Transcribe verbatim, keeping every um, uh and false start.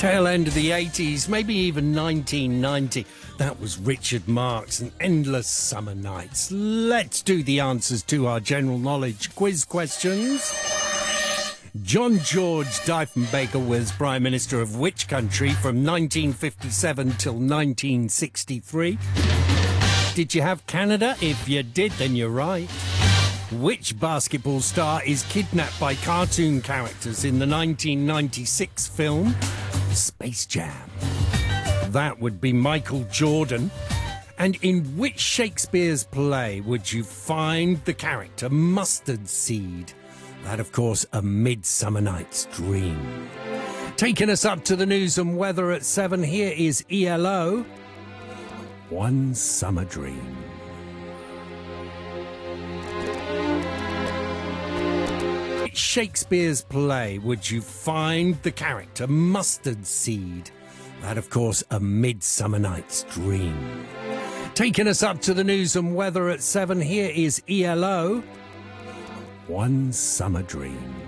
Tail end of the eighties, maybe even nineteen ninety. That was Richard Marx and Endless Summer Nights. Let's do the answers to our general knowledge quiz questions. John George Diefenbaker was Prime Minister of which country from nineteen fifty-seven till nineteen sixty-three? Did you have Canada? If you did, then you're right. Which basketball star is kidnapped by cartoon characters in the nineteen ninety-six film Space Jam? That would be Michael Jordan. And in which Shakespeare's play would you find the character Mustard Seed? That, of course, A Midsummer Night's Dream. Taking us up to the news and weather at seven, here is E L O, One Summer Dream. Shakespeare's play would you find the character Mustard Seed? That, of course, A Midsummer Night's Dream. Taking us up to the news and weather at seven, here is E L O, One Summer Dream.